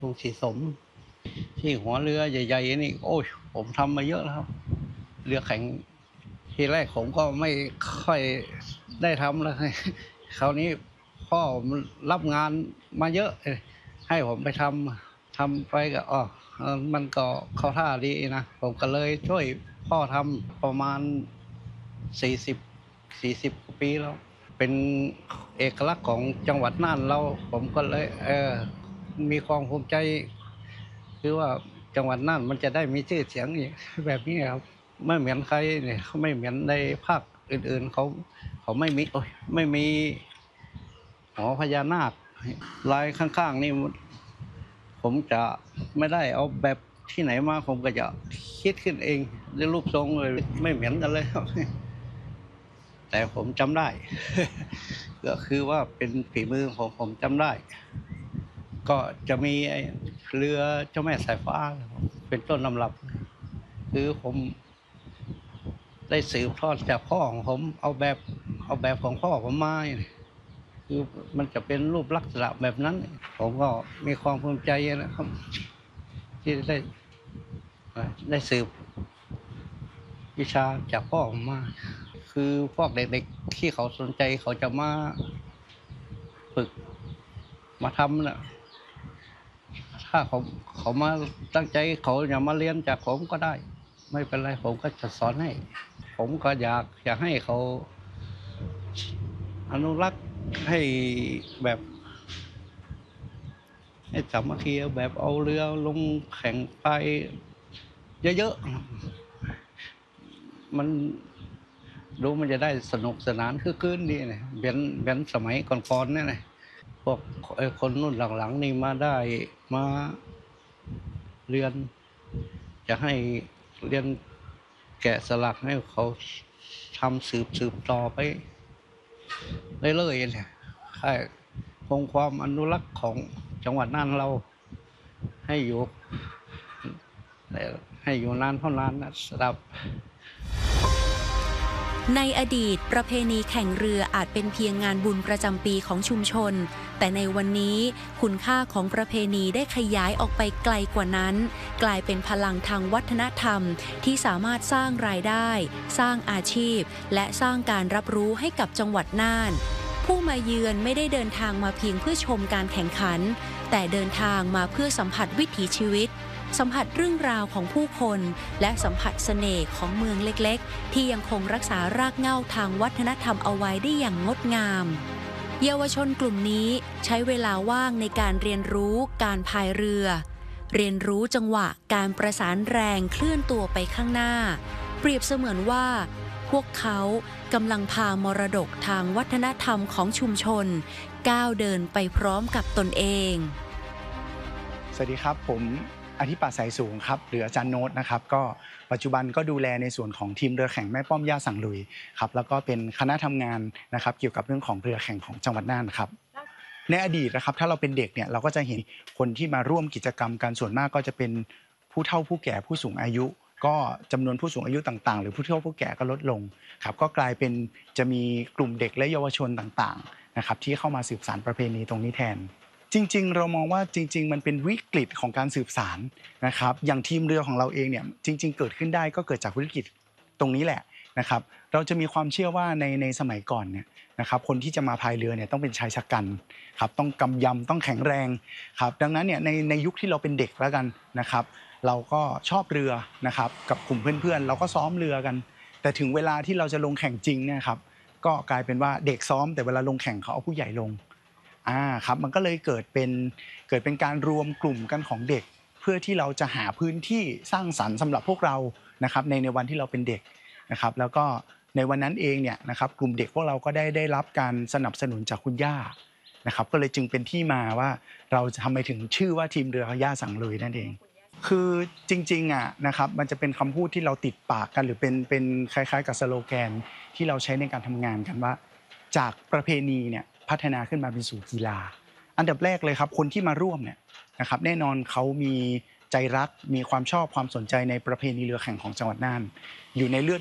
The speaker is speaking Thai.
ลุงศรีสมที่หัวเรือใหญ่ๆนี่โอ้ยผมทำมาเยอะแล้วครับเรือแข่งทีแรกผมก็ไม่ค่อยได้ทำแล้วคราวนี้พ่อรับงานมาเยอะให้ผมไปทำไปก็มันก็เข้าท่าดีนะผมก็เลยช่วยพ่อทำประมาณ40กว่าปีแล้วเป็นเอกลักษณ์ของจังหวัดน่านเราผมก็เลยมีความภูมิใจคือว่าจังหวัดน่านมันจะได้มีชื่อเสียงแบบนี้ครับไม่เหมือนใครเนี่ยเขาไม่เหมือนในภาคอื่นๆเขาไม่มีหอพญานาคลายข้างๆนี่ผมจะไม่ได้เอาแบบที่ไหนมาผมก็จะคิดขึ้นเองด้วยรูปทรงเลยไม่เหมือนกันเลยครับแต่ผมจำได้ ก็คือว่าเป็นฝีมือของผมจำได้ ก็จะมีเรือเจ้าแม่สายฟ้าเป็นต้นตำรับคือผมได้สืบทอดจากพ่อของผมเอาแบบของพ่อผมมาคือมันจะเป็นรูปลักษณะแบบนั้นผมก็มีความภูมิใจนะครับที่ได้สืบวิชาจากพ่อผมมาคือพวกเด็กๆที่เขาสนใจเขาจะมาฝึกมาทำนะถ้าเขามาตั้งใจเขาอยากมาเรียนจากผมก็ได้ไม่เป็นไรผมก็จะสอนให้ผมก็อยากให้เขาอนุรักษ์ให้แบบให้สามัคคีแบบเอาเรือลงแข่งไปเยอะๆมันดูมันจะได้สนุกสนานคือคืนดีนะเบียนสมัยก่อนๆนี่นะพวกคนรุ่นหลังๆนี่มาเรียนจะให้เรียนแกะสลักให้เขาทำสืบต่อไปเรื่อยๆเนี่ยให้คงความอนุรักษ์ของจังหวัดน่านเราให้อยู่นานเท่านานนะสำหรับในอดีตประเพณีแข่งเรืออาจเป็นเพียงงานบุญประจำปีของชุมชนแต่ในวันนี้คุณค่าของประเพณีได้ขยายออกไปไกลกว่านั้นกลายเป็นพลังทางวัฒนธรรมที่สามารถสร้างรายได้สร้างอาชีพและสร้างการรับรู้ให้กับจังหวัดน่านผู้มาเยือนไม่ได้เดินทางมาเพียงเพื่อชมการแข่งขันแต่เดินทางมาเพื่อสัมผัสวิถีชีวิตสัมผัสเรื่องราวของผู้คนและสัมผัสเสน่ห์ของเมืองเล็กๆที่ยังคงรักษารากเหง้าทางวัฒนธรรมเอาไว้ได้อย่างงดงามเยาวชนกลุ่มนี้ใช้เวลาว่างในการเรียนรู้การพายเรือเรียนรู้จังหวะการประสานแรงเคลื่อนตัวไปข้างหน้าเปรียบเสมือนว่าพวกเขากำลังพามรดกทางวัฒนธรรมของชุมชนก้าวเดินไปพร้อมกับตนเองสวัสดีครับผมอธิปัตย์สายสูงครับหรืออาจารย์โน้ตนะครับก็ปัจจุบันก็ดูแลในส่วนของทีมเรือแข่งแม่ป้อมย่าสังลุยครับแล้วก็เป็นคณะทำงานนะครับเกี่ยวกับเรื่องของเรือแข่งของจังหวัดน่านครับในอดีตนะครับถ้าเราเป็นเด็กเนี่ยเราก็จะเห็นคนที่มาร่วมกิจกรรมกันส่วนมากก็จะเป็นผู้เฒ่าผู้แก่ผู้สูงอายุก็จำนวนผู้สูงอายุต่างๆหรือผู้เฒ่าผู้แก่ก็ลดลงครับก็กลายเป็นจะมีกลุ่มเด็กและเยาวชนต่างๆนะครับที่เข้ามาสืบสานประเพณีตรงนี้แทนจริงๆเรามองว่าจริงๆมันเป็นวิกฤตของการสืบสานนะครับอย่างทีมเรือของเราเองเนี่ยจริงๆเกิดขึ้นได้ก็เกิดจากวิกฤตตรงนี้แหละนะครับเราจะมีความเชื่อว่าในสมัยก่อนเนี่ยนะครับคนที่จะมาพายเรือเนี่ยต้องเป็นชายชะกันครับต้องกำยำต้องแข็งแรงครับดังนั้นเนี่ยในยุคที่เราเป็นเด็กแล้วกันนะครับเราก็ชอบเรือนะครับกับกลุ่มเพื่อนๆเราก็ซ้อมเรือกันแต่ถึงเวลาที่เราจะลงแข่งจริงเนี่ยครับก็กลายเป็นว่าเด็กซ้อมแต่เวลาลงแข่งเขาเอาผู้ใหญ่ลงครับมันก็เลยเกิดเป็นการรวมกลุ่มกันของเด็กเพื่อที่เราจะหาพื้นที่สร้างสรรค์สำหรับพวกเรานะครับในวันที่เราเป็นเด็กนะครับแล้วก็ในวันนั้นเองเนี่ยนะครับกลุ่มเด็กพวกเราก็ได้รับการสนับสนุนจากคุณย่านะครับก็เลยจึงเป็นที่มาว่าเราทำไมถึงชื่อว่าทีมเรือย่าสังลุยนั่นเองคือจริงๆนะครับมันจะเป็นคำพูดที่เราติดปากกันหรือเป็นคล้ายๆกับสโลแกนที่เราใช้ในการทำงานกันว่าจากประเพณีเนี่ยพัฒนาขึ้นมาเป็นสู่กีฬาอันดับแรกเลยครับคนที่มาร่วมเนี่ยนะครับแน่นอนเขามีใจรักมีความชอบความสนใจในประเพณีเรือแข่งของจังหวัดน่านอยู่ในเลือด